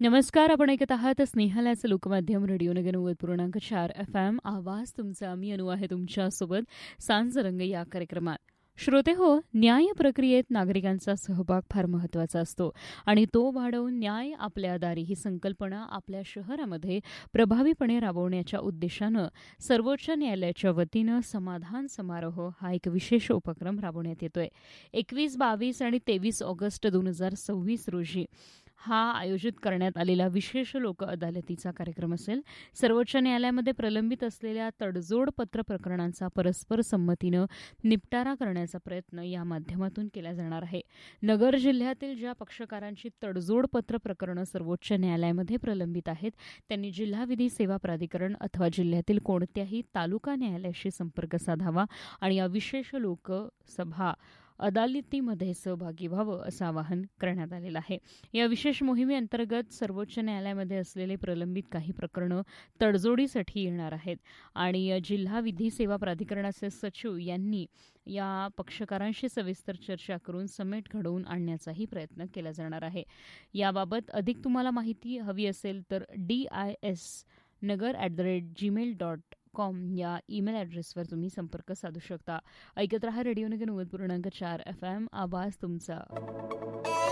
नमस्कार. आपण ऐकत आहात स्नेहालयाचं लोकमाध्यम रेडिओ नगर 90.4 FM. आवाज तुमचा. मी अनु आहे तुमच्यासोबत सांजरंग या कार्यक्रमात. श्रोते हो, न्याय प्रक्रियेत नागरिकांचा सहभाग फार महत्त्वाचा असतो आणि तो वाढवून न्याय आपल्या दारी ही संकल्पना आपल्या शहरामध्ये प्रभावीपणे राबवण्याच्या उद्देशानं सर्वोच्च न्यायालयाच्या वतीनं समाधान समारोह हा एक विशेष उपक्रम राबवण्यात येतोय. 21, 22 आणि 23 ऑगस्ट 2026 रोजी हा आयोजित करण्यात आलेला विशेष लोक अदालतीचा कार्यक्रम असेल. सर्वोच्च न्यायालयामध्ये प्रलंबित असलेल्या तडजोड पत्र प्रकरणांचा परस्पर संमतीनं निपटारा करण्याचा प्रयत्न या माध्यमातून केला जाणार आहे. नगर जिल्ह्यातील ज्या पक्षकारांची तडजोड पत्र प्रकरणं सर्वोच्च न्यायालयामध्ये प्रलंबित आहेत त्यांनी जिल्हा विधी सेवा प्राधिकरण अथवा जिल्ह्यातील कोणत्याही तालुका न्यायालयाशी संपर्क साधावा आणि या विशेष लोकसभा अदालतीमध्ये सहभागी व्हावं असं आवाहन करण्यात आलेलं आहे. या विशेष मोहिमेअंतर्गत सर्वोच्च न्यायालयामध्ये असलेले प्रलंबित काही प्रकरणं तडजोडीसाठी येणार आहेत आणि जिल्हा विधी सेवा प्राधिकरणाचे सचिव यांनी या पक्षकारांशी सविस्तर चर्चा करून समेट घडवून आणण्याचाही प्रयत्न केला जाणार आहे. याबाबत अधिक तुम्हाला माहिती हवी असेल तर disnagar@gmail.com या ईमेल ॲड्रेसवर तुम्ही संपर्क साधू शकता. ऐकत रहा रेडिओ नगर 90.4 FM. आवाज तुमचा.